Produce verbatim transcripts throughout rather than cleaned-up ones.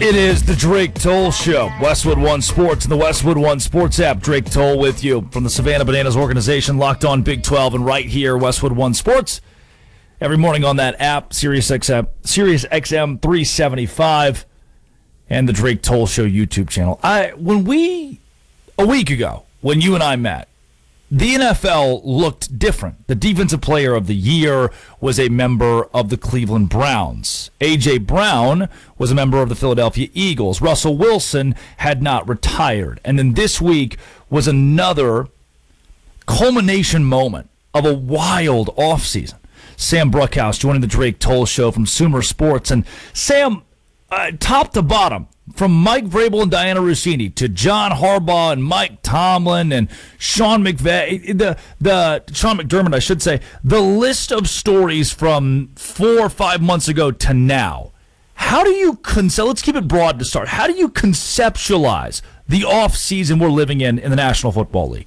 It is the Drake Toll Show. Westwood One Sports and the Westwood One Sports app. Drake Toll with you from the Savannah Bananas organization, Locked On Big twelve, and right here, Westwood One Sports. Every morning on that app, Sirius X M, Sirius X M three seventy-five, and the Drake Toll Show YouTube channel. I when we a week ago, when you and I met, the N F L looked different. The Defensive Player of the Year was a member of the Cleveland Browns. A J. Brown was a member of the Philadelphia Eagles. Russell Wilson had not retired. And then this week was another culmination moment of a wild offseason. Sam Bruckhouse joining the Drake Toll Show from Sumer Sports. And Sam, uh, top to bottom, from Mike Vrabel and Diana Rossini to John Harbaugh and Mike Tomlin and Sean McVay, the the Sean McDermott, I should say, the list of stories from four or five months ago to now. How do you conce- let's keep it broad to start. How do you conceptualize the off season we're living in in the National Football League?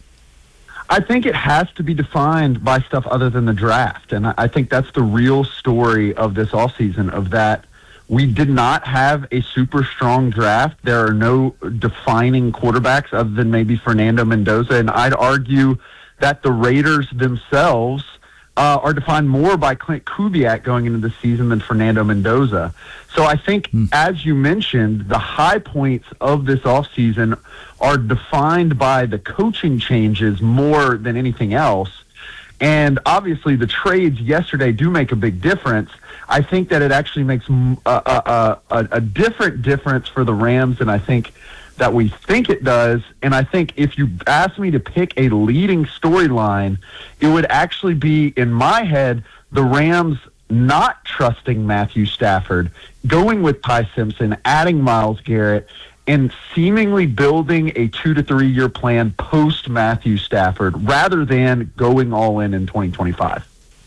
I think it has to be defined by stuff other than the draft, and I think that's the real story of this offseason, of that we did not have a super strong draft. There are no defining quarterbacks other than maybe Fernando Mendoza, and I'd argue that the Raiders themselves uh, are defined more by Clint Kubiak going into the season than Fernando Mendoza. So I think, mm. as you mentioned, the high points of this offseason are defined by the coaching changes more than anything else. And obviously the trades yesterday do make a big difference. I think that it actually makes a, a, a, a different difference for the Rams than I think that we think it does. And I think if you ask me to pick a leading storyline, it would actually be, in my head, the Rams not trusting Matthew Stafford, going with Ty Simpson, adding Myles Garrett, and seemingly building a two to three year plan post Matthew Stafford rather than going all in in twenty twenty-five.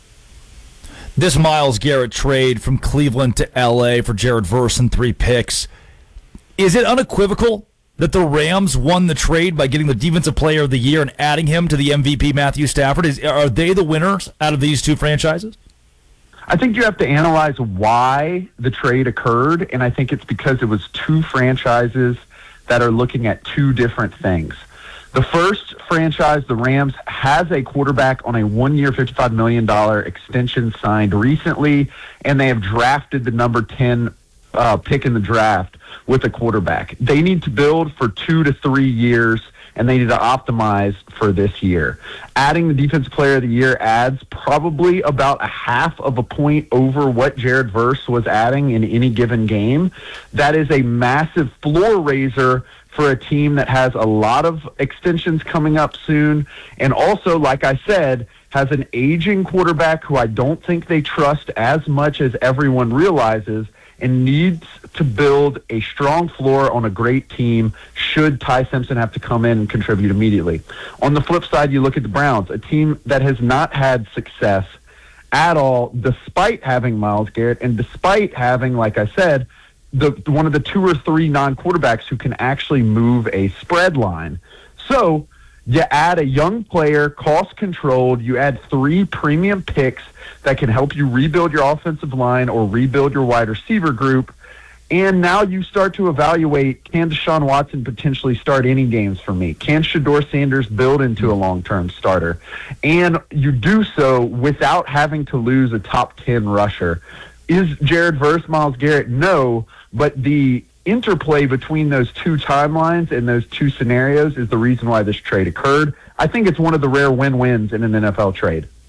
This Myles Garrett trade from Cleveland to L A for Jared Verse and three picks, is it unequivocal that the Rams won the trade by getting the Defensive Player of the Year and adding him to the M V P Matthew Stafford? Is, are they the winners out of these two franchises? I think you have to analyze why the trade occurred, and I think it's because it was two franchises that are looking at two different things. The first franchise, the Rams, has a quarterback on a one-year, fifty-five million dollars extension signed recently, and they have drafted the number ten uh, pick in the draft with a quarterback. They need to build for two to three years, and they need to optimize for this year. Adding the Defensive Player of the Year adds probably about a half of a point over what Jared Verse was adding in any given game. That is a massive floor raiser for a team that has a lot of extensions coming up soon, and also, like I said, has an aging quarterback who I don't think they trust as much as everyone realizes, and needs to build a strong floor on a great team should Ty Simpson have to come in and contribute immediately. On the flip side, you look at the Browns, a team that has not had success at all despite having Myles Garrett and despite having, like I said, the one of the two or three non-quarterbacks who can actually move a spread line. So you add a young player, cost-controlled, you add three premium picks that can help you rebuild your offensive line or rebuild your wide receiver group, and now you start to evaluate, can Deshaun Watson potentially start any games for me? Can Shedeur Sanders build into a long-term starter? And you do so without having to lose a top ten rusher. Is Jared Verse Myles Garrett? No, but the interplay between those two timelines and those two scenarios is the reason why this trade occurred. I think it's one of the rare win-wins in an N F L trade.